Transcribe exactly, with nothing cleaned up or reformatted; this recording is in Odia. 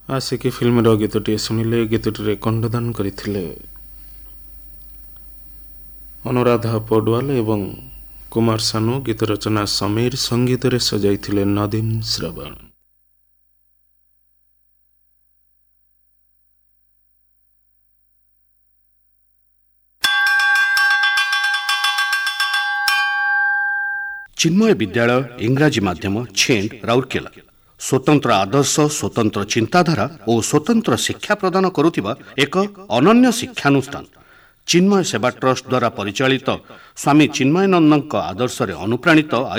ଆସିକି ଫିଲ୍ମର ଗୀତଟିଏ ଶୁଣିଲେ। ଗୀତଟିରେ କଣ୍ଠଦାନ କରିଥିଲେ ଅନୁରାଧା ପୌଡୱାଲ ଏବଂ କୁମାର ସାନୁ। ଗୀତ ରଚନା ସମୀର, ସଙ୍ଗୀତରେ ସଜାଇଥିଲେ ନଦୀମ ଶ୍ରବଣ। ଚିନ୍ମୟ ବିଦ୍ୟାଳୟ ଇଂରାଜୀ ମାଧ୍ୟମ ଛେଣ୍ଡ ରାଉରକେଲା ସ୍ୱତନ୍ତ୍ର ଆଦର୍ଶ, ସ୍ୱତନ୍ତ୍ର ଚିନ୍ତାଧାରା ଓ ସ୍ୱତନ୍ତ୍ର ଶିକ୍ଷା ପ୍ରଦାନ କରୁଥିବା ଏକ ଅନନ୍ୟ ଶିକ୍ଷାନୁଷ୍ଠାନ। ଚିନ୍ମୟ ସେବା ଟ୍ରଷ୍ଟ ଦ୍ୱାରା ପରିଚାଳିତ ସ୍ୱାମୀ ଚିନ୍ମୟାନନ୍ଦଙ୍କ ଆଦର୍ଶରେ ଅନୁପ୍ରାଣିତ